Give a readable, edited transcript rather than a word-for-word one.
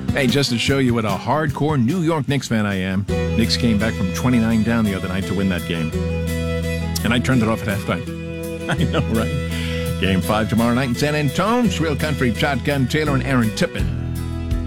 Hey, just to show you what a hardcore New York Knicks fan I am, Knicks came back from 29 down the other night to win that game. And I turned it off at halftime. I know, right? Game 5 tomorrow night in San Antonio. Real Country, Shotgun Taylor, and Aaron Tippin.